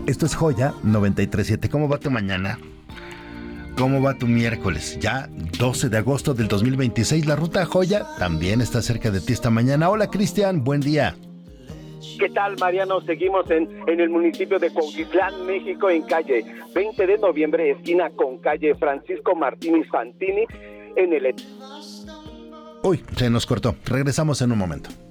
Esto es Joya 93.7. ¿Cómo va tu mañana? ¿Cómo va tu miércoles? Ya 12 de agosto del 2026. La ruta Joya también está cerca de ti esta mañana. Hola, Cristian, buen día. ¿Qué tal, Mariano? Seguimos en el municipio de Cuautitlán, México, en calle 20 de noviembre, esquina con calle Francisco Martínez Fantini, en el... Uy, se nos cortó. Regresamos en un momento.